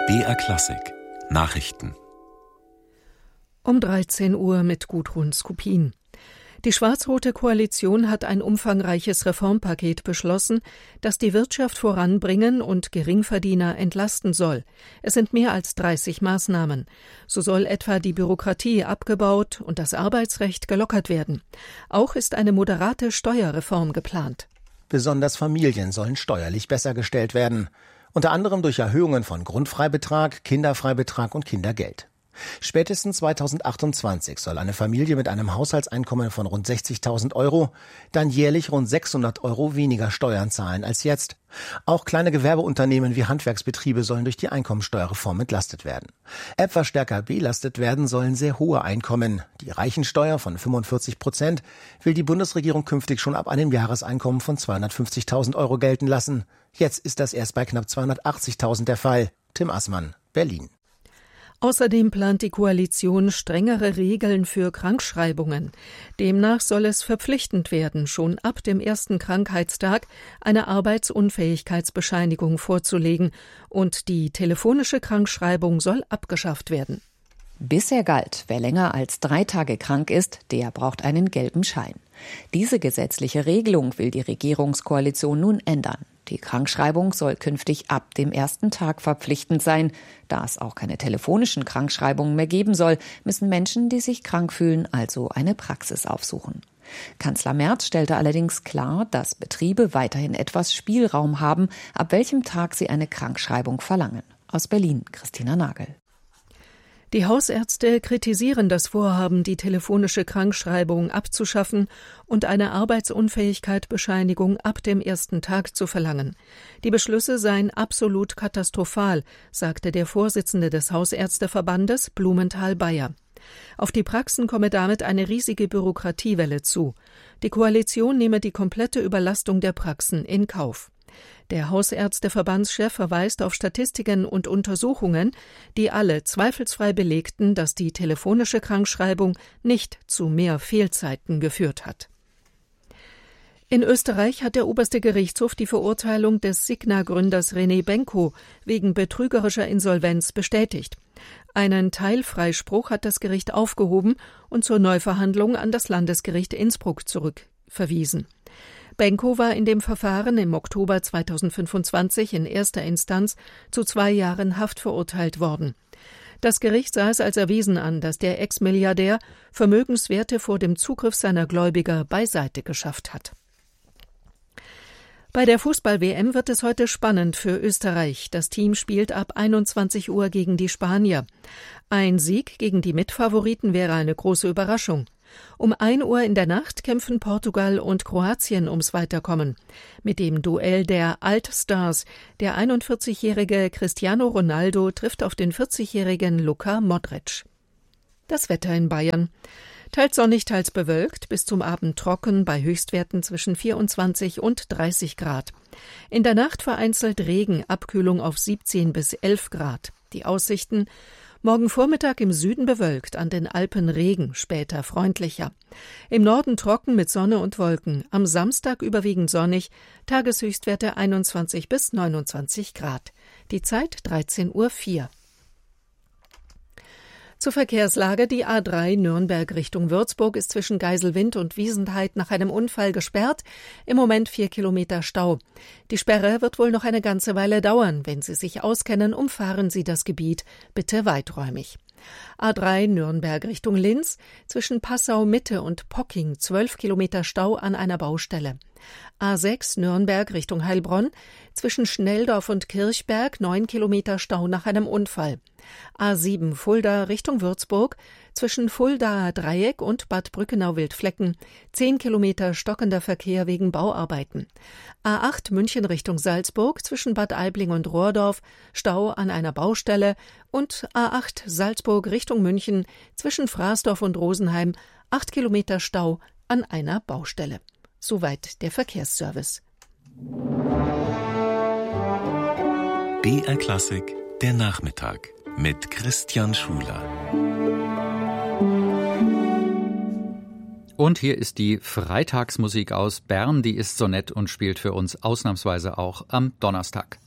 BR Klassik Nachrichten Um 13 Uhr mit Gudrun Skupin. Die schwarz-rote Koalition hat ein umfangreiches Reformpaket beschlossen, das die Wirtschaft voranbringen und Geringverdiener entlasten soll. Es sind mehr als 30 Maßnahmen. So soll etwa die Bürokratie abgebaut und das Arbeitsrecht gelockert werden. Auch ist eine moderate Steuerreform geplant. Besonders Familien sollen steuerlich besser gestellt werden. Unter anderem durch Erhöhungen von Grundfreibetrag, Kinderfreibetrag und Kindergeld. Spätestens 2028 soll eine Familie mit einem Haushaltseinkommen von rund 60.000 Euro dann jährlich rund 600 Euro weniger Steuern zahlen als jetzt. Auch kleine Gewerbeunternehmen wie Handwerksbetriebe sollen durch die Einkommensteuerreform entlastet werden. Etwas stärker belastet werden sollen sehr hohe Einkommen. Die Reichensteuer von 45% will die Bundesregierung künftig schon ab einem Jahreseinkommen von 250.000 Euro gelten lassen. Jetzt ist das erst bei knapp 280.000 der Fall. Tim Assmann, Berlin. Außerdem plant die Koalition strengere Regeln für Krankschreibungen. Demnach soll es verpflichtend werden, schon ab dem ersten Krankheitstag eine Arbeitsunfähigkeitsbescheinigung vorzulegen, und die telefonische Krankschreibung soll abgeschafft werden. Bisher galt, wer länger als 3 Tage krank ist, der braucht einen gelben Schein. Diese gesetzliche Regelung will die Regierungskoalition nun ändern. Die Krankschreibung soll künftig ab dem ersten Tag verpflichtend sein. Da es auch keine telefonischen Krankschreibungen mehr geben soll, müssen Menschen, die sich krank fühlen, also eine Praxis aufsuchen. Kanzler Merz stellte allerdings klar, dass Betriebe weiterhin etwas Spielraum haben, ab welchem Tag sie eine Krankschreibung verlangen. Aus Berlin, Christina Nagel. Die Hausärzte kritisieren das Vorhaben, die telefonische Krankschreibung abzuschaffen und eine Arbeitsunfähigkeitsbescheinigung ab dem ersten Tag zu verlangen. Die Beschlüsse seien absolut katastrophal, sagte der Vorsitzende des Hausärzteverbandes, Blumenthal-Beyer. Auf die Praxen komme damit eine riesige Bürokratiewelle zu. Die Koalition nehme die komplette Überlastung der Praxen in Kauf. Der Hausärzteverbandschef verweist auf Statistiken und Untersuchungen, die alle zweifelsfrei belegten, dass die telefonische Krankschreibung nicht zu mehr Fehlzeiten geführt hat. In Österreich hat der oberste Gerichtshof die Verurteilung des Signa-Gründers René Benko wegen betrügerischer Insolvenz bestätigt. Einen Teilfreispruch hat das Gericht aufgehoben und zur Neuverhandlung an das Landesgericht Innsbruck zurückverwiesen. Benko war in dem Verfahren im Oktober 2025 in erster Instanz zu 2 Jahren Haft verurteilt worden. Das Gericht sah es als erwiesen an, dass der Ex-Milliardär Vermögenswerte vor dem Zugriff seiner Gläubiger beiseite geschafft hat. Bei der Fußball-WM wird es heute spannend für Österreich. Das Team spielt ab 21 Uhr gegen die Spanier. Ein Sieg gegen die Mitfavoriten wäre eine große Überraschung. Um 1 Uhr in der Nacht kämpfen Portugal und Kroatien ums Weiterkommen. Mit dem Duell der Altstars, der 41-jährige Cristiano Ronaldo trifft auf den 40-jährigen Luka Modric. Das Wetter in Bayern. Teils sonnig, teils bewölkt, bis zum Abend trocken, bei Höchstwerten zwischen 24 und 30 Grad. In der Nacht vereinzelt Regen, Abkühlung auf 17 bis 11 Grad. Die Aussichten: Morgen Vormittag im Süden bewölkt, an den Alpen Regen, später freundlicher. Im Norden trocken mit Sonne und Wolken, am Samstag überwiegend sonnig, Tageshöchstwerte 21 bis 29 Grad. Die Zeit 13:04 Uhr. Zur Verkehrslage: Die A3 Nürnberg Richtung Würzburg ist zwischen Geiselwind und Wiesenheid nach einem Unfall gesperrt. Im Moment 4 Kilometer Stau. Die Sperre wird wohl noch eine ganze Weile dauern. Wenn Sie sich auskennen, umfahren Sie das Gebiet bitte weiträumig. A3 Nürnberg Richtung Linz, zwischen Passau Mitte und Pocking 12 Kilometer Stau an einer Baustelle. A6 Nürnberg Richtung Heilbronn, zwischen Schnelldorf und Kirchberg 9 Kilometer Stau nach einem Unfall. A7 Fulda Richtung Würzburg, zwischen Fuldaer Dreieck und Bad Brückenau-Wildflecken 10 Kilometer stockender Verkehr wegen Bauarbeiten. A8 München Richtung Salzburg, zwischen Bad Aibling und Rohrdorf Stau an einer Baustelle, und A8 Salzburg Richtung München, zwischen Fraßdorf und Rosenheim 8 Kilometer Stau an einer Baustelle. Soweit der Verkehrsservice. BR Klassik, der Nachmittag mit Christian Schuler. Und hier ist die Freitagsmusik aus Bern. Die ist so nett und spielt für uns ausnahmsweise auch am Donnerstag.